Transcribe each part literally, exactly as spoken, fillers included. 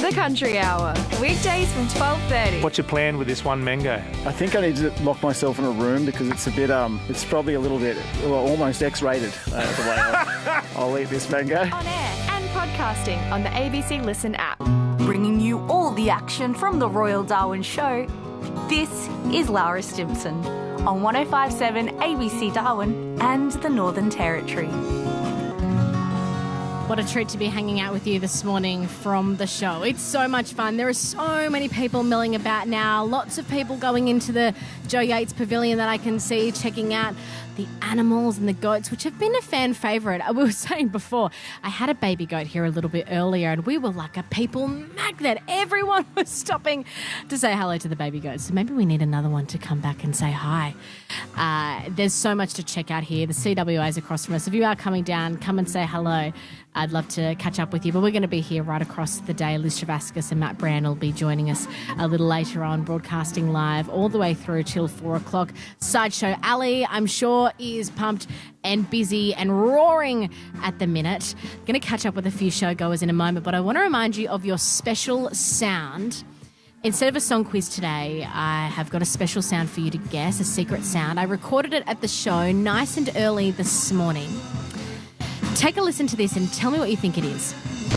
The Country Hour, weekdays from twelve thirty. What's your plan with this one mango? I think I need to lock myself in a room because it's a bit, um, it's probably a little bit, well, almost X-rated uh, the way I'll, I'll eat this mango. On air and podcasting on the A B C Listen app. Bringing you all the action from the Royal Darwin Show, this is Laura Stimpson on one oh five point seven A B C Darwin and the Northern Territory. What a treat to be hanging out with you this morning from the show. It's so much fun. There are so many people milling about now. Lots of people going into the Joe Yates Pavilion that I can see, checking out the animals and the goats, which have been a fan favourite. We were saying before, I had a baby goat here a little bit earlier and we were like a people magnet. Everyone was stopping to say hello to the baby goats. So maybe we need another one to come back and say hi. Uh, there's so much to check out here. The C W A is across from us. If you are coming down, come and say hello. I'd love to catch up with you, but we're going to be here right across the day. Liz Travascus and Matt Brand will be joining us a little later on, broadcasting live all the way through till four o'clock. Sideshow Ali, I'm sure, is pumped and busy and roaring at the minute. Going to catch up with a few showgoers in a moment, but I want to remind you of your special sound. Instead of a song quiz today, I have got a special sound for you to guess, a secret sound. I recorded it at the show nice and early this morning. Take a listen to this and tell me what you think it is.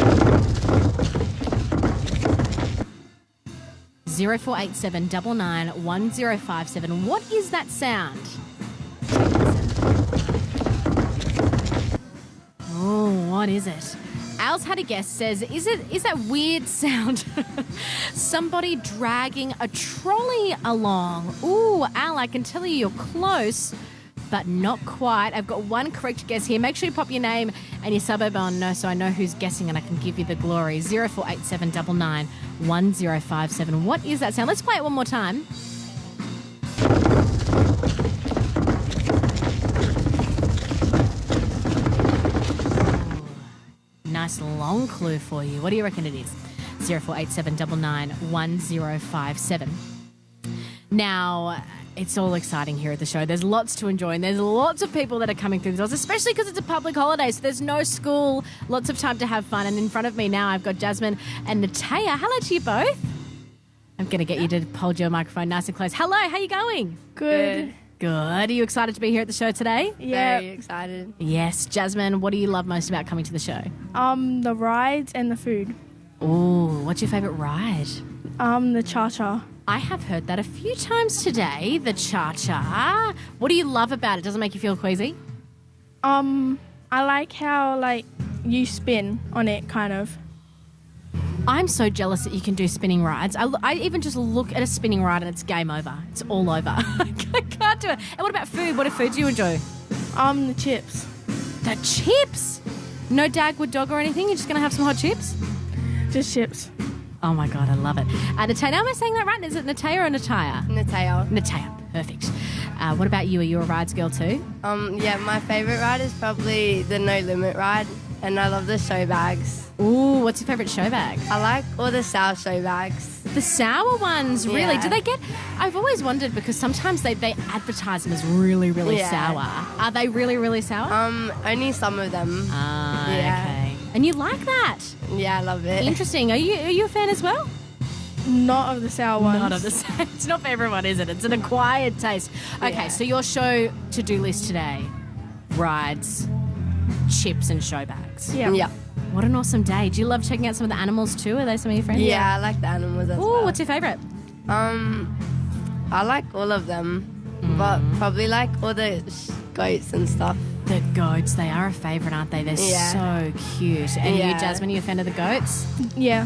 zero four eight seven nine nine one zero five seven. What is that sound? Oh, what is it? Al's had a guess, says, is it is that weird sound somebody dragging a trolley along? Ooh, Al, I can tell you you're close, but not quite. I've got one correct guess here. Make sure you pop your name and your suburb on no, so I know who's guessing and I can give you the glory. zero four eight seven nine nine one zero five seven. What is that sound? Let's play it one more time. Nice long clue for you. What do you reckon it is? zero four eight seven nine nine one zero five seven. Now, it's all exciting here at the show. There's lots to enjoy and there's lots of people that are coming through the doors, especially because it's a public holiday, so there's no school, lots of time to have fun. And in front of me now, I've got Jasmine and Natea. Hello to you both. I'm going to get you to hold your microphone nice and close. Hello, how are you going? Good. Good. Are you excited to be here at the show today? Yeah. Very excited. Yes. Jasmine, what do you love most about coming to the show? Um, the rides and the food. Ooh, what's your favourite ride? Um, the cha-cha. I have heard that a few times today, the cha-cha. What do you love about it? Does it make you feel queasy? Um, I like how, like, you spin on it, kind of. I'm so jealous that you can do spinning rides. I, I even just look at a spinning ride and it's game over. It's all over. I can't do it. And what about food? What food do you enjoy? Um, the chips. The chips? No Dagwood dog or anything? You're just going to have some hot chips? Just chips. Oh, my God, I love it. Uh, Natea, am I saying that right? Is it Natea or Natea? Natea. Natea, perfect. Uh, what about you? Are you a rides girl too? Um, yeah, my favourite ride is probably the No Limit ride, and I love the show bags. Ooh, what's your favourite show bag? I like all the sour show bags. The sour ones, really? Yeah. Do they get... I've always wondered because sometimes they, they advertise them as really, really Yeah. sour. Are they really, really sour? Um, only some of them. Ah, yeah. okay. And you like that? Yeah, I love it. Interesting. Are you are you a fan as well? Not of the sour ones. Not of the same. It's not for everyone, is it? It's an acquired taste. Okay, Yeah. so your show to-do list today, rides, chips and show bags. Yeah. Yeah. What an awesome day. Do you love checking out some of the animals too? Are they some of your friends? Yeah, I like the animals as Ooh, well. what's your favourite? Um, I like all of them, Mm. but probably like all the sh- goats and stuff. The goats, they are a favourite, aren't they? They're Yeah. so cute. And you, Yeah. Jasmine, are you a fan of the goats? Yeah.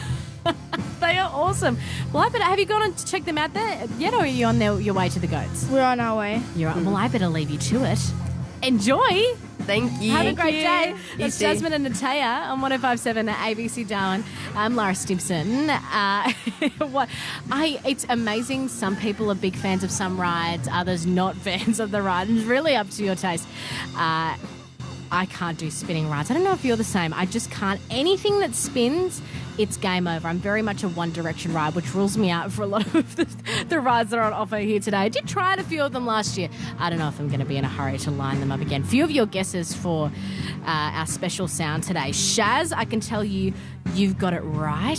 They are awesome. Well, I better, have you gone on to check them out there yet, or are you on their, your way to the goats? We're on our way. You're on. Well, I better leave you to it. Enjoy. Thank you. Have a great day. You That's too. Jasmine and Natea on one oh five point seven at A B C Darwin. I'm Laura Stimpson. Uh, what, I, it's amazing. Some people are big fans of some rides, others not fans of the ride. It's really up to your taste. Uh, I can't do spinning rides. I don't know if you're the same. I just can't. Anything that spins, it's game over. I'm very much a One Direction ride, which rules me out for a lot of the, the rides that are on offer here today. I did try a few of them last year. I don't know if I'm going to be in a hurry to line them up again. Few of your guesses for uh, our special sound today. Shaz, I can tell you, you've got it right.